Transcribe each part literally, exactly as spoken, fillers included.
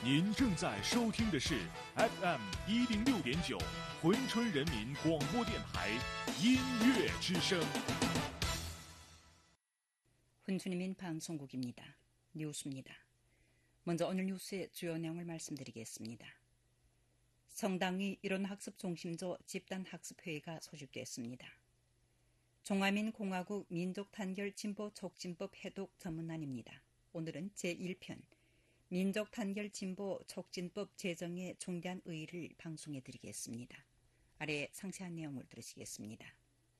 您正在收听的是 에프 엠一零六点九珲春人民广播电台音乐之声。 훈수님인 방송국입니다. 뉴스입니다. 먼저 오늘 뉴스의 주요 내용을 말씀드리겠습니다. 성당위 이론학습중심조 집단학습회의가 소집됐습니다. 종화민공화국 민족단결진보촉진법 해독 전문안입니다. 오늘은 제일 편 민족단결진보촉진법 제정에 중대한 의의를 방송해드리겠습니다. 아래 상세한 내용을 들으시겠습니다.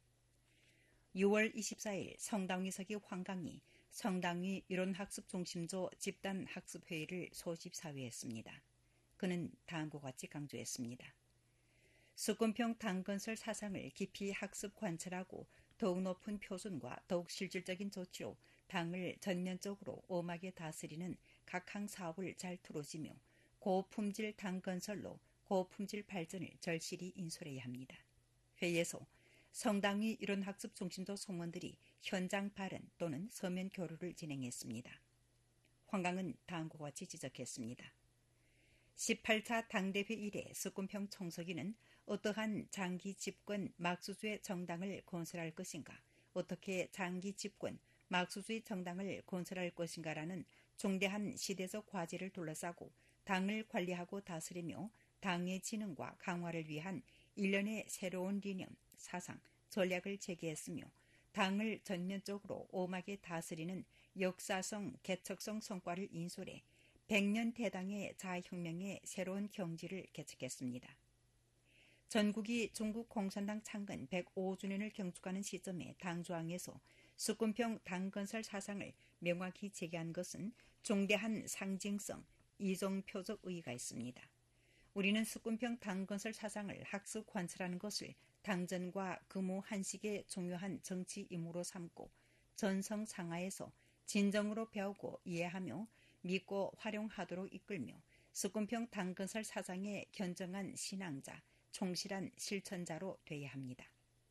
유월 이십사일 성당위서기 황강이 성당위 이론학습중심조 집단학습회의를 소집사회했습니다. 그는 다음과 같이 강조했습니다. 수권평 당건설 사상을 깊이 학습 관찰하고 더욱 높은 표준과 더욱 실질적인 조치로 당을 전면적으로 엄하게 다스리는 각항 사업을 잘 두루지며 고품질 당건설로 고품질 발전을 절실히 인솔해야 합니다. 회의에서 성당위 이론학습중심조 성원들이 현장 발언 또는 서면 교류를 진행했습니다. 황강은 다음과 같이 지적했습니다. 십팔 차 당대회 이래 수권평 총서기는 어떠한 장기 집권 막수주의 정당을 건설할 것인가, 어떻게 장기 집권 막수주의 정당을 건설할 것인가라는 중대한 시대적 과제를 둘러싸고 당을 관리하고 다스리며 당의 진흥과 강화를 위한 일련의 새로운理念, 사상, 전략을 제기했으며 당을 전면적으로 엄하게 다스리는 역사성, 개척성 성과를 인솔해 백년 대당의 자아혁명의 새로운 경지를 개척했습니다. 전국이 중국 공산당 창건 백오 주년을 경축하는 시점에 당조항에서 수권평 당건설 사상을 명확히 제기한 것은 중대한 상징성, 이정표적 의의가 있습니다. 우리는 수권평 당건설 사상을 학습 관찰하는 것을 당전과 금호 한식의 중요한 정치 임무로 삼고 전성 상하에서 진정으로 배우고 이해하며 믿고 활용하도록 이끌며 수권평 당건설 사상의 견정한 신앙자, 충실한 실천자로 되어야 합니다.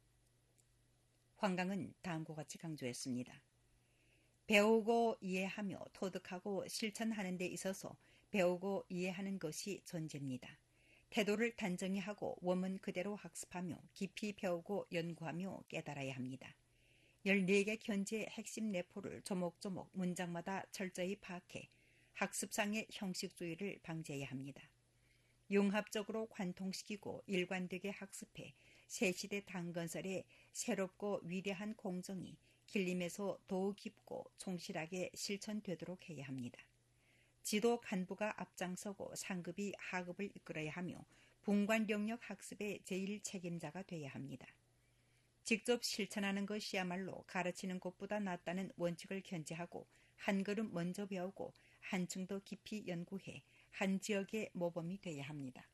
황강은 다음과 같이 강조했습니다. 배우고 이해하며 터득하고 실천하는 데 있어서 배우고 이해하는 것이 전제입니다. 태도를 단정히 하고 원문 그대로 학습하며 깊이 배우고 연구하며 깨달아야 합니다. 열네 개 견지의 핵심 내포를 조목조목 문장마다 철저히 파악해 학습상의 형식주의를 방지해야 합니다. 융합적으로 관통시키고 일관되게 학습해 새시대 당건설의 새롭고 위대한 공정이 길림에서 더욱 깊고 충실하게 실천되도록 해야 합니다. 지도 간부가 앞장서고 상급이 하급을 이끌어야 하며 분관 영역 학습의 제일 책임자가 되어야 합니다. 직접 실천하는 것이야말로 가르치는 것보다 낫다는 원칙을 견지하고 한 걸음 먼저 배우고 한층 더 깊이 연구해 한 지역의 모범이 되어야 합니다.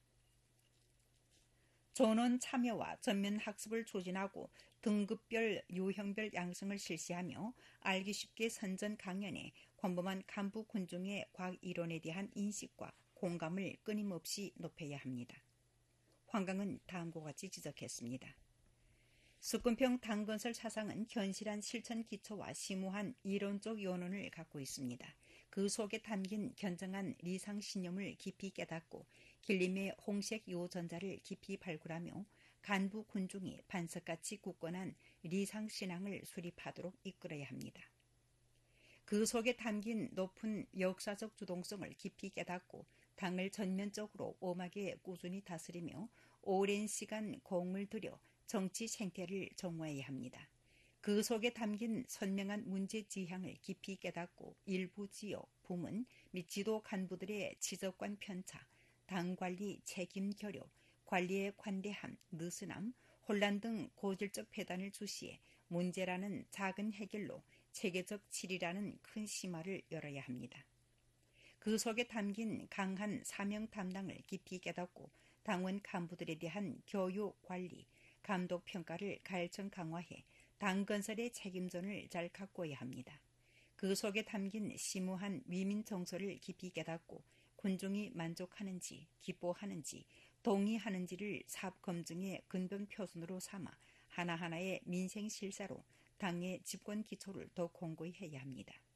전원 참여와 전면 학습을 추진하고 등급별, 유형별 양성을 실시하며 알기 쉽게 선전 강연에 광범한 간부 군중의 과학 이론에 대한 인식과 공감을 끊임없이 높여야 합니다. 황강은 다음과 같이 지적했습니다. 수권평 당건설 사상은 견실한 실천 기초와 심오한 이론적 연원을 갖고 있습니다. 그 속에 담긴 견정한 리상신념을 깊이 깨닫고 길림의 홍색 요전자를 깊이 발굴하며 간부 군중이 반석같이 굳건한 리상신앙을 수립하도록 이끌어야 합니다. 그 속에 담긴 높은 역사적 주동성을 깊이 깨닫고 당을 전면적으로 엄하게 꾸준히 다스리며 오랜 시간 공을 들여 정치 생태를 정화해야 합니다. 그 속에 담긴 선명한 문제 지향을 깊이 깨닫고 일부 지역, 부문 및 지도 간부들의 지적관 편차, 당관리 책임 결여, 관리의 관대함, 느슨함, 혼란 등 고질적 폐단을 주시해 문제라는 작은 해결로 체계적 질이라는 큰 심화를 열어야 합니다. 그 속에 담긴 강한 사명 담당을 깊이 깨닫고 당원 간부들에 대한 교육, 관리, 감독 평가를 가열청 강화해 당건설의 책임전을 잘 갖고야 합니다. 그 속에 담긴 심오한 위민 정서를 깊이 깨닫고 군중이 만족하는지, 기뻐하는지, 동의하는지를 사업 검증의 근본 표준으로 삼아 하나하나의 민생 실사로 당의 집권 기초를 더 공고히 해야 합니다.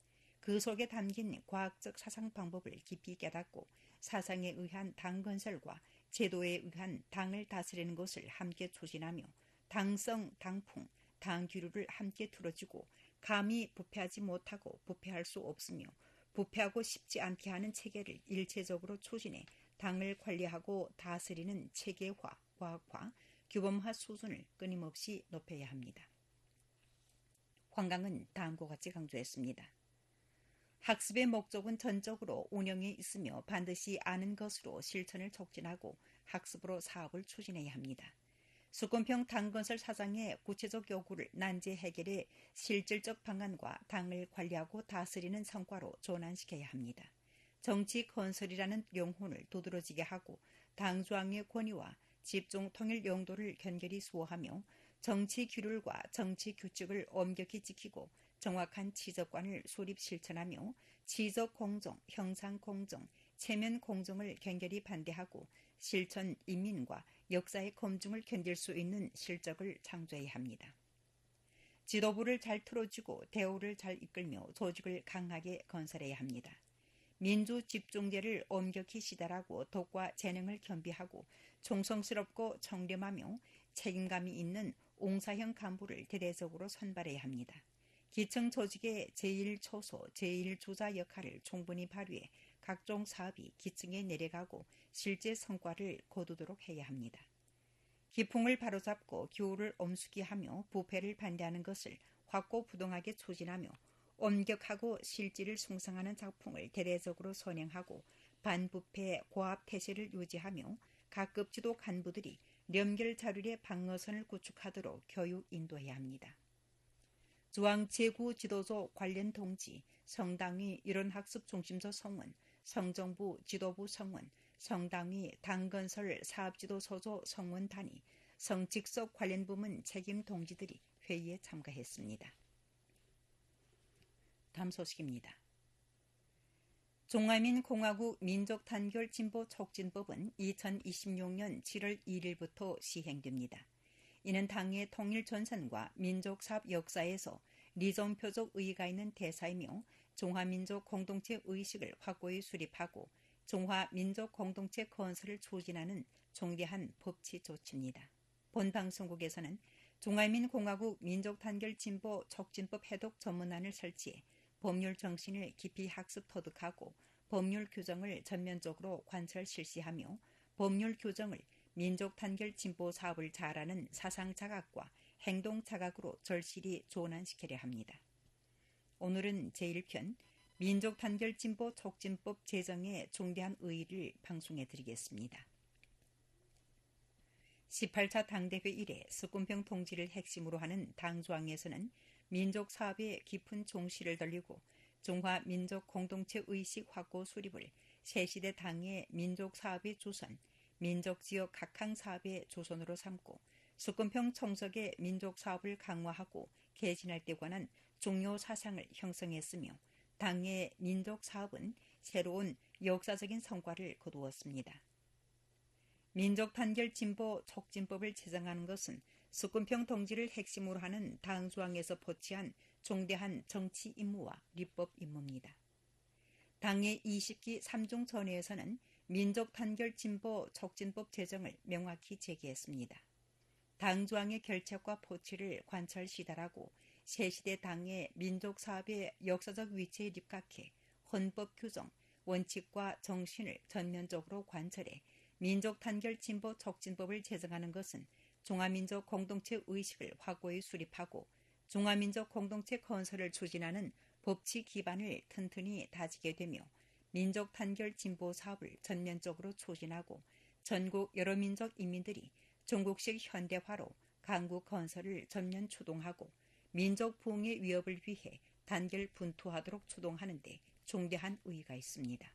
그 속에 담긴 과학적 사상 방법을 깊이 깨닫고 사상에 의한 당 건설과 제도에 의한 당을 다스리는 것을 함께 추진하며 당성, 당풍, 당규류를 함께 틀어주고 감히 부패하지 못하고 부패할 수 없으며 부패하고 싶지 않게 하는 체계를 일체적으로 추진해 당을 관리하고 다스리는 체계화, 과학화, 규범화 수준을 끊임없이 높여야 합니다. 황강은 다음과 같이 강조했습니다. 학습의 목적은 전적으로 운영에 있으며 반드시 아는 것으로 실천을 촉진하고 학습으로 사업을 추진해야 합니다. 수권평 당건설 사장의 구체적 요구를 난제 해결해 실질적 방안과 당을 관리하고 다스리는 성과로 전환시켜야 합니다. 정치 건설이라는 용훈을 두드러지게 하고 당조항의 권위와 집중 통일 용도를 견결히 수호하며 정치 규율과 정치 규칙을 엄격히 지키고 정확한 지적관을 수립 실천하며 지적 공정, 형상 공정, 체면 공정을 견결히 반대하고 실천 인민과 역사의 검증을 견딜 수 있는 실적을 창조해야 합니다. 지도부를 잘 틀어주고 대우를 잘 이끌며 조직을 강하게 건설해야 합니다. 민주 집중제를 엄격히 시달하고 덕과 재능을 겸비하고 충성스럽고 청렴하며 책임감이 있는 옹사형 간부를 대대적으로 선발해야 합니다. 기청 조직의 제일 초소, 제일 주자 역할을 충분히 발휘해 각종 사업이 기층에 내려가고 실제 성과를 거두도록 해야 합니다. 기풍을 바로잡고 기후를 엄숙이하며 부패를 반대하는 것을 확고부동하게 추진하며 엄격하고 실질을 숭상하는 작품을 대대적으로 선행하고 반부패 고압 태세를 유지하며 각급 지도 간부들이 연결자율의 방어선을 구축하도록 교육 인도해야 합니다. 중앙 제구 지도조 관련 동지, 성당위 이론학습 중심소 성원, 성정부 지도부 성원, 성당위 당건설 사업지도소조 성원 단위, 성직속 관련 부문 책임 동지들이 회의에 참가했습니다. 다음 소식입니다. 중화민공화국 민족단결진보촉진법은 이천이십육년 칠월 일일부터 시행됩니다. 이는 당의 통일 전선과 민족사업 역사에서 리존표적 의의가 있는 대사이며 중화민족 공동체 의식을 확고히 수립하고 중화민족 공동체 건설을 추진하는 중대한 법치 조치입니다. 본 방송국에서는 중화민공화국 민족단결진보촉진법 해독 전문안을 설치해 법률 정신을 깊이 학습 터득하고 법률 규정을 전면적으로 관철 실시하며 법률 규정을 민족 단결 진보 사업을 잘하는 사상 자각과 행동 자각으로 절실히 조난시키려 합니다. 오늘은 제일 편 민족 단결 진보 촉진법 제정의 중대한 의의를 방송해 드리겠습니다. 십팔차 당대회 이래 수권평 통지를 핵심으로 하는 당조항에서는 민족 사업에 깊은 종시를 돌리고 중화 민족 공동체 의식 확고 수립을 새시대 당의 민족 사업의 주선, 민족지역 각항 사업의 조선으로 삼고 수권평 청석의 민족 사업을 강화하고 개진할 때 관한 중요 사상을 형성했으며 당의 민족 사업은 새로운 역사적인 성과를 거두었습니다. 민족 단결 진보 촉진법을 제정하는 것은 수권평 통지를 핵심으로 하는 당조항에서 포치한 중대한 정치 임무와立법 임무입니다. 당의 이십기 삼중 전회에서는 민족 단결 진보 촉진법 제정을 명확히 제기했습니다. 당조항의 결책과 포치를 관철 시달하고 새시대 당의 민족 사업의 역사적 위치에 입각해 헌법 규정, 원칙과 정신을 전면적으로 관철해 민족 단결 진보 촉진법을 제정하는 것은 중화민족 공동체 의식을 확고히 수립하고 중화민족 공동체 건설을 추진하는 법치 기반을 튼튼히 다지게 되며 민족 단결 진보 사업을 전면적으로 추진하고 전국 여러 민족 인민들이 중국식 현대화로 강국 건설을 전면 추동하고 민족 부흥의 위협을 위해 단결 분투하도록 추동하는 데 중대한 의의가 있습니다.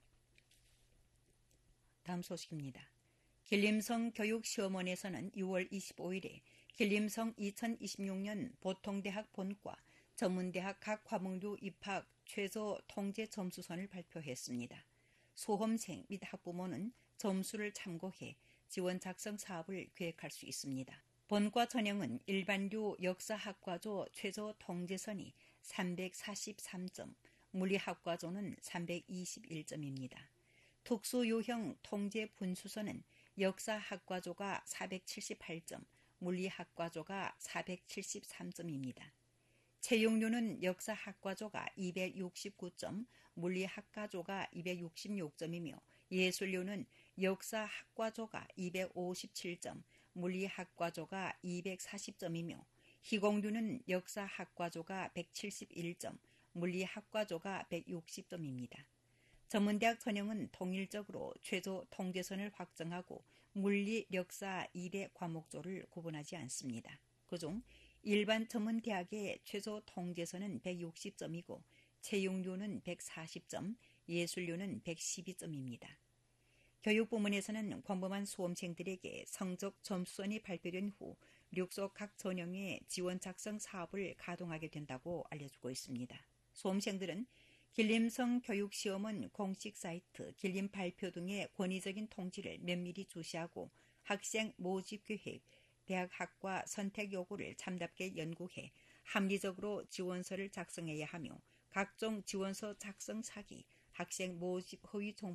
다음 소식입니다. 길림성 교육시험원에서는 유월 이십오일에 길림성 이천이십육년 보통대학 본과 전문대학 각 과목류 입학 최저 통제 점수선을 발표했습니다. 수험생 및 학부모는 점수를 참고해 지원 작성 사업을 계획할 수 있습니다. 본과 전형은 일반류 역사학과조 최저 통제선이 삼백사십삼 점, 물리학과조는 삼백이십일 점입니다. 특수유형 통제 분수서는 역사학과조가 사백칠십팔 점, 물리학과조가 사백칠십삼 점입니다. 채용료는 역사학과조가 이백육십구 점, 물리학과조가 이백육십육 점이며 예술료는 역사학과조가 이백오십칠 점, 물리학과조가 이백사십 점이며 희공료는 역사학과조가 백칠십일 점, 물리학과조가 백육십 점입니다. 전문대학 전형은 통일적으로 최저 통제선을 확정하고 물리, 역사 이 대 과목조를 구분하지 않습니다. 그중 일반 전문대학의 최소 통제선은 백육십 점이고 채용료는 백사십 점, 예술료는 백십이 점입니다. 교육부문에서는 광범한 수험생들에게 성적 점수선이 발표된 후 륙소 각 전형의 지원 작성 사업을 가동하게 된다고 알려주고 있습니다. 수험생들은 길림성 교육시험은 공식 사이트, 길림 발표 등의 권위적인 통지를 면밀히 주시하고 학생 모집 계획, 대학 학과 선택 요구를 참답게 연구해 합리적으로 지원서를 작성해야 하며 각종 지원서 작성 사기, 학생 모집 허위 정보